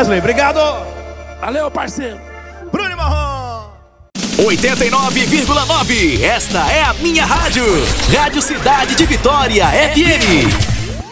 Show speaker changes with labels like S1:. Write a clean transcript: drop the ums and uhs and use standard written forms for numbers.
S1: Wesley, obrigado.
S2: Valeu, parceiro.
S1: Bruno Marrom.
S3: 89,9. Esta é a minha rádio. Rádio Cidade de Vitória FM.